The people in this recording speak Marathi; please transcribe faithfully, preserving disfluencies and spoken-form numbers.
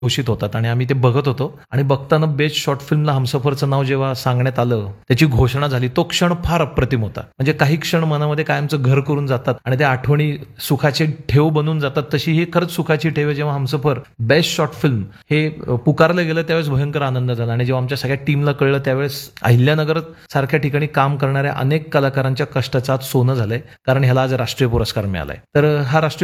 घोषित होतात आणि आम्ही ते बघत होतो आणि बघताना बेस्ट शॉर्ट फिल्मला हमसफरचं नाव जेव्हा सांगण्यात आलं, त्याची घोषणा झाली, तो क्षण फार अप्रतिम होता. म्हणजे काही क्षण मनामध्ये कायमचं घर करून जातात आणि त्या आठवणी सुखाची ठेव बनून जातात. तशी ही खरंच सुखाची ठेव आहे. जेव्हा हमसफर बेस्ट शॉर्ट फिल्म हे पुकारलं गेलं त्यावेळेस भयंकर आनंद झाला आणि जेव्हा आमच्या सगळ्या टीमला कळलं त्यावेळेस अहिल्यानगर सारख्या ठिकाणी काम करणाऱ्या अनेक कलाकारांच्या कष्टाचं आज सोनं झालंय, कारण ह्याला आज राष्ट्रीय पुरस्कार मिळालाय. तर हा राष्ट्रीय